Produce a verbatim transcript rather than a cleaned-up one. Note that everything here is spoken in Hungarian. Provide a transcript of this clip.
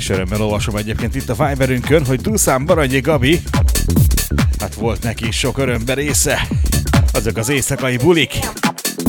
És örömmel olvasom egyébként itt a Viberünkön, hogy Duszán Baranyé Gabi, hát volt neki is sok örömbe része, azok az éjszakai bulik.